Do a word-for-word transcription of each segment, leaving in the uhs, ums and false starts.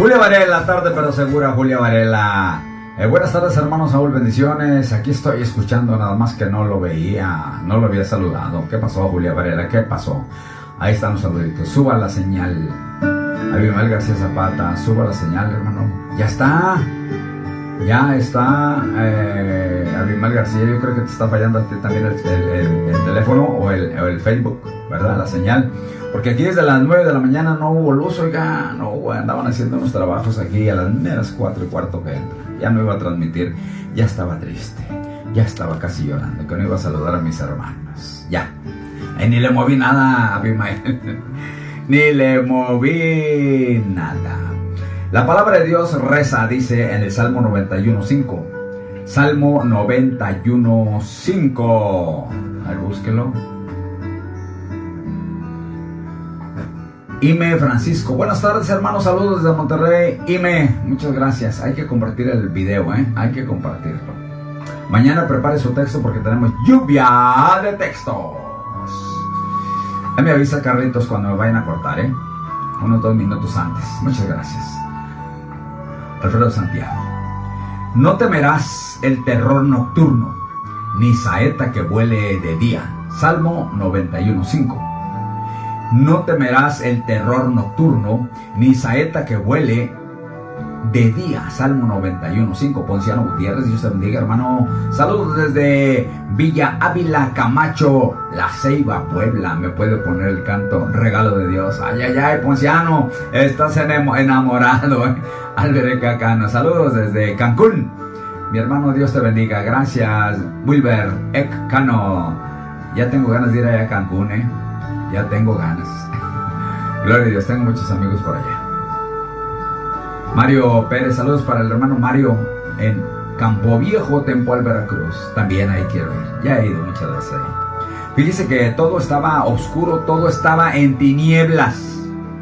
Julia Varela, tarde pero segura, Julia Varela. Eh, buenas tardes, hermanos, Saúl, bendiciones. Aquí estoy escuchando, nada más que no lo veía, no lo había saludado. ¿Qué pasó, Julia Varela? ¿Qué pasó? Ahí están los saluditos. Suba la señal. Abimael García Zapata, suba la señal, hermano. Ya está. Ya está. Eh, Abimael García, yo creo que te está fallando a ti también el, el, el, el teléfono o el, o el Facebook, ¿verdad? La señal. Porque aquí desde las nueve de la mañana no hubo luz, oiga, no hubo, andaban haciendo unos trabajos aquí a las meras cuatro y cuarto que entra. Ya no iba a transmitir, ya estaba triste, ya estaba casi llorando, que no iba a saludar a mis hermanos, ya. Y ni le moví nada a Abimael, ni le moví nada. La palabra de Dios reza, dice en el Salmo noventa y uno cinco. Salmo noventa y uno cinco. A ver, búsquelo. Ime Francisco, buenas tardes, hermanos, saludos desde Monterrey. Ime, muchas gracias. Hay que compartir el video, ¿eh? Hay que compartirlo. Mañana prepare su texto porque tenemos lluvia de textos. Ahí me avisa Carlitos cuando me vayan a cortar, ¿eh? Unos dos minutos antes. Muchas gracias. Alfredo Santiago. No temerás el terror nocturno, ni saeta que vuele de día. Salmo noventa y uno cinco. No temerás el terror nocturno, ni saeta que vuele de día. Salmo noventa y uno cinco. Ponciano Gutiérrez, Dios te bendiga, hermano. Saludos desde Villa Ávila, Camacho, La Ceiba, Puebla. Me puede poner el canto Regalo de Dios. Ay, ay, ay, Ponciano, estás enamorado, ¿eh? Álvaro Cacano. Saludos desde Cancún. Mi hermano, Dios te bendiga. Gracias, Wilber Ecano. Ya tengo ganas de ir allá a Cancún, ¿eh? Ya tengo ganas. Gloria a Dios, tengo muchos amigos por allá. Mario Pérez, saludos para el hermano Mario en Campo Viejo, Tempoal, Veracruz. También ahí quiero ir. Ya he ido muchas veces ahí. Fíjese que todo estaba oscuro, todo estaba en tinieblas.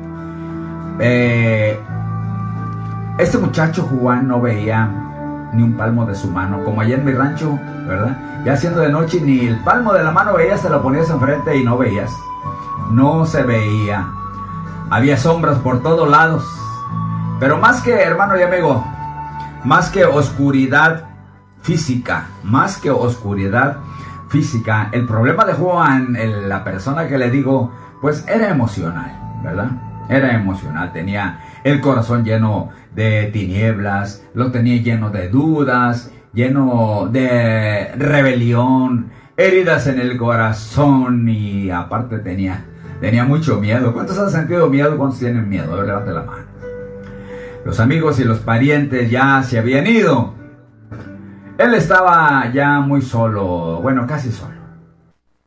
Eh, este muchacho Juan no veía ni un palmo de su mano, como allá en mi rancho, ¿verdad? Ya siendo de noche, ni el palmo de la mano veías, te lo ponías enfrente y no veías. No se veía. Había sombras por todos lados. Pero más que, hermano y amigo, más que oscuridad física, más que oscuridad física, el problema de Juan, el, la persona que le digo, pues era emocional, ¿verdad? Era emocional, tenía el corazón lleno de tinieblas, lo tenía lleno de dudas, lleno de rebelión, heridas en el corazón y aparte tenía... Tenía mucho miedo. ¿Cuántos han sentido miedo? ¿Cuántos tienen miedo? A ver, levante la mano. Los amigos y los parientes ya se habían ido. Él estaba ya muy solo. Bueno, casi solo.